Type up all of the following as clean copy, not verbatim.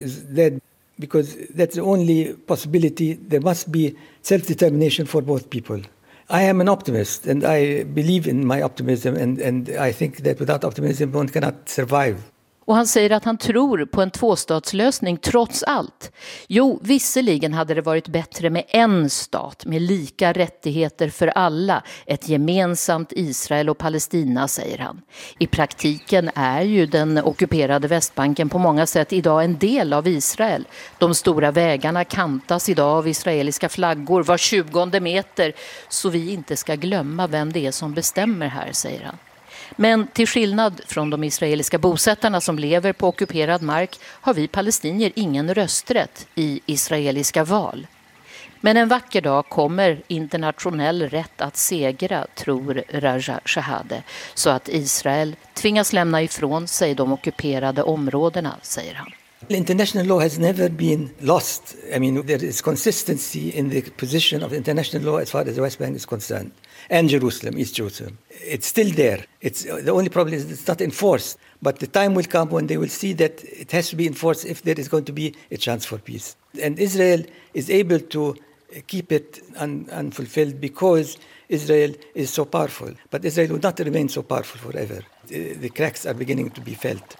is dead because that's the only possibility. There must be self-determination for both people. I am an optimist and I believe in my optimism and I think that without optimism one cannot survive. Och han säger att han tror på en tvåstatslösning trots allt. Jo, visserligen hade det varit bättre med en stat med lika rättigheter för alla. Ett gemensamt Israel och Palestina, säger han. I praktiken är ju den ockuperade Västbanken på många sätt idag en del av Israel. De stora vägarna kantas idag av israeliska flaggor var 20:e meter. Så vi inte ska glömma vem det är som bestämmer här, säger han. Men till skillnad från de israeliska bosättarna som lever på ockuperad mark har vi palestinier ingen rösträtt i israeliska val. Men en vacker dag kommer internationell rätt att segra, tror Raja Shehadeh, så att Israel tvingas lämna ifrån sig de ockuperade områdena, säger han. International law has never been lost. I mean, there is consistency in the position of international law as far as the West Bank is concerned. And Jerusalem, East Jerusalem. It's still there. The only problem is it's not enforced. But the time will come when they will see that it has to be enforced if there is going to be a chance for peace. And Israel is able to keep it unfulfilled because Israel is so powerful. But Israel will not remain so powerful forever. The cracks are beginning to be felt.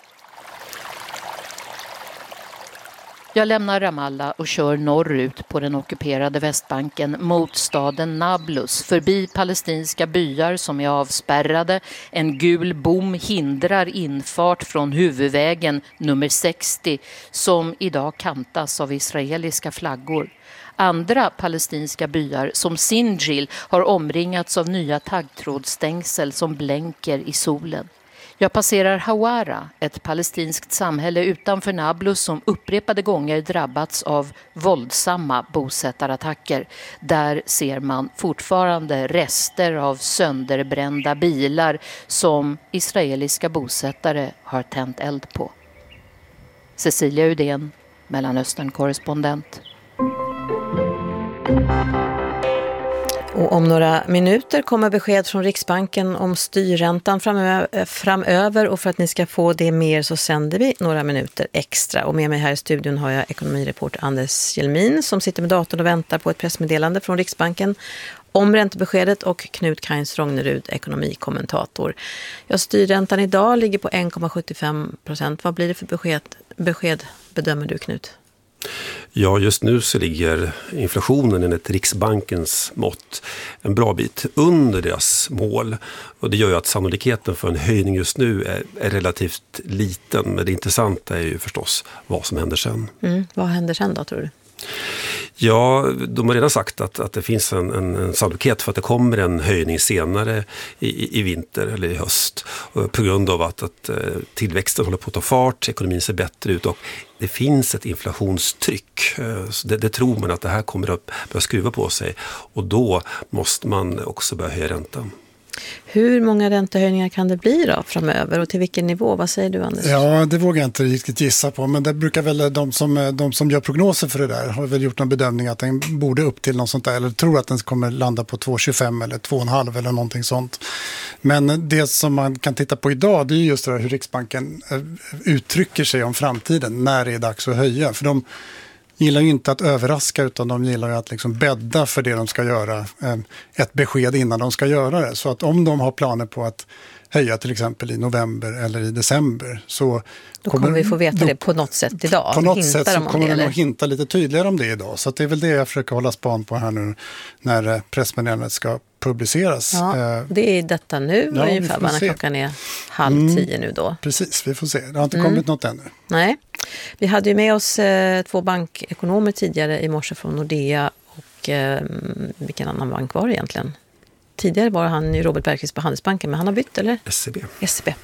Jag lämnar Ramallah och kör norrut på den ockuperade Västbanken mot staden Nablus, förbi palestinska byar som är avspärrade. En gul bom hindrar infart från huvudvägen nummer 60 som idag kantas av israeliska flaggor. Andra palestinska byar som Sinjil har omringats av nya taggtrådstängsel som blänker i solen. Jag passerar Hawara, ett palestinskt samhälle utanför Nablus som upprepade gånger drabbats av våldsamma bosättarattacker. Där ser man fortfarande rester av sönderbrända bilar som israeliska bosättare har tänt eld på. Cecilia Udén, Mellanöstern-korrespondent. Och om några minuter kommer besked från Riksbanken om styrräntan framöver och för att ni ska få det mer så sänder vi några minuter extra. Och med mig här i studion har jag ekonomireporter Anders Hjelmin som sitter med datorn och väntar på ett pressmeddelande från Riksbanken om räntebeskedet och Knut Kains Rognerud, ekonomikommentator. Ja, styrräntan idag ligger på 1,75%. Vad blir det för besked bedömer du, Knut? Ja, just nu så ligger inflationen enligt Riksbankens mått en bra bit under deras mål. Och det gör ju att sannolikheten för en höjning just nu är relativt liten. Men det intressanta är ju förstås vad som händer sen. Vad händer sen då, tror du? Ja, de har redan sagt att det finns en sannolikhet för att det kommer en höjning senare i vinter eller i höst. På grund av att tillväxten håller på att ta fart, ekonomin ser bättre ut och det finns ett inflationstryck. Så det tror man att det här kommer att börja skruva på sig och då måste man också börja höja räntan. Hur många räntehöjningar kan det bli då framöver och till vilken nivå? Vad säger du, Anders? Ja, det vågar jag inte riktigt gissa på, men det brukar väl de som gör prognoser för det där har väl gjort en bedömning att den borde upp till något sånt där, eller tror att den kommer landa på 2,25 eller 2,5 eller någonting sånt. Men det som man kan titta på idag, det är just det här hur Riksbanken uttrycker sig om framtiden när det är dags att höja, för de gillar ju inte att överraska utan de gillar att liksom bädda för det de ska göra, ett besked innan de ska göra det. Så att om de har planer på att höja till exempel i november eller i december så då kommer vi få veta det på något sätt idag. På något sätt så kommer de nog hinta lite tydligare om det idag. Så att det är väl det jag försöker hålla span på här nu när pressmeddelandet ska publiceras. Ja, det är detta nu ungefär när klockan är 9:30 nu då. Precis, vi får se. Det har inte kommit något ännu. Nej. Vi hade ju med oss 2 bankekonomer tidigare i morse från Nordea och vilken annan bank var det egentligen? Tidigare var han ju Robert Bergqvist på Handelsbanken, men han har bytt, eller? SEB.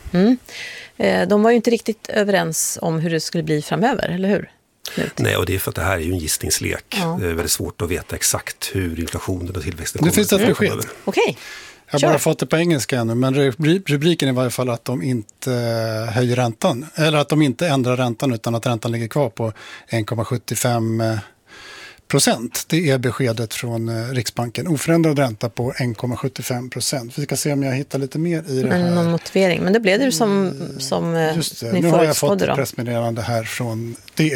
De var ju inte riktigt överens om hur det skulle bli framöver, eller hur? Nej, och det är för att det här är ju en gissningslek. Ja. Det är väldigt svårt att veta exakt hur inflationen och tillväxten kommer. Det finns ett besked. Okej. Jag har bara fått det på engelska ännu, men rubriken är i varje fall att de inte höjer räntan. Eller att de inte ändrar räntan utan att räntan ligger kvar på 1,75%. Det är beskedet från Riksbanken. Oförändrad ränta på 1,75%. Vi ska se om jag hittar lite mer i det här. Någon motivering, men det blev det som just det. ni Nu har jag fått ett pressmeddelande här från